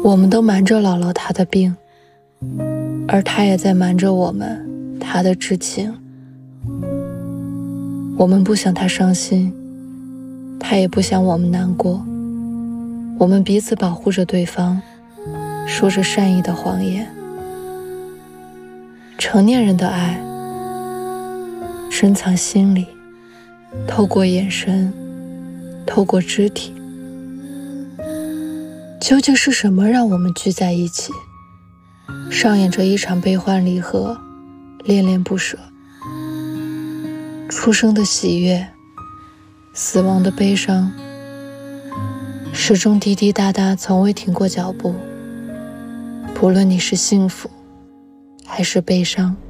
我们都瞒着姥姥她的病，而她也在瞒着我们她的知情。我们不想她伤心，她也不想我们难过。我们彼此保护着对方，说着善意的谎言。成年人的爱深藏心里，透过眼神，透过肢体。究竟是什么让我们聚在一起，上演着一场悲欢离合，恋恋不舍。出生的喜悦，死亡的悲伤，始终滴滴答答，从未停过脚步。不论你是幸福还是悲伤。